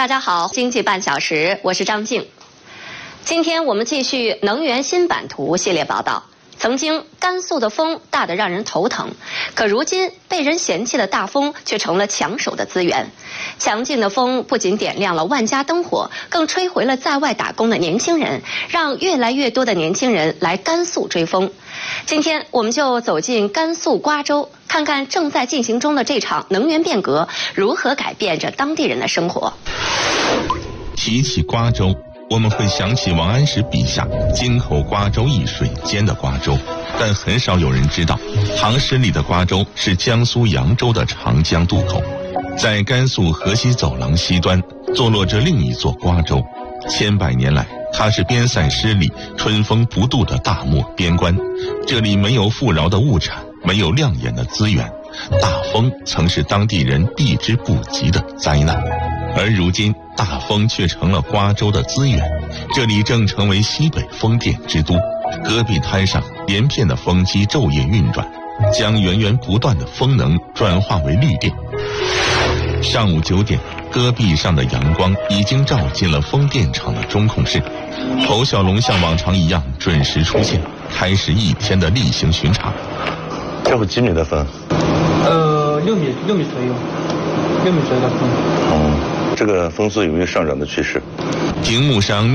大家好，经济半小时，我是张静。今天我们继续能源新版图系列报道。曾经甘肃的风大得让人头疼，可如今被人嫌弃的大风却成了抢手的资源。强劲的风不仅点亮了万家灯火，更吹回了在外打工的年轻人，让越来越多的年轻人来甘肃追风。今天我们就走进甘肃瓜州，看看正在进行中的这场能源变革如何改变着当地人的生活。 提起瓜州，我们会想起王安石笔下京口瓜州一水间的瓜州，但很少有人知道，唐诗里的瓜州是江苏扬州的长江渡口。在甘肃河西走廊西端坐落着另一座瓜州，千百年来它是边塞诗里春风不度的大漠边关。这里没有富饶的物产，没有亮眼的资源，大风曾是当地人避之不及的灾难。而如今大风却成了瓜州的资源，这里正成为西北风电之都。戈壁滩上连片的风机昼夜运转，将源源不断的风能转化为绿电。上午9点，戈壁上的阳光已经照进了风电场的中控室。侯小龙像往常一样准时出现，开始一天的例行巡查。 这会几米的风 ？6米左右，6米左右的风。 这个风速有没有上涨的趋势？ 屏幕上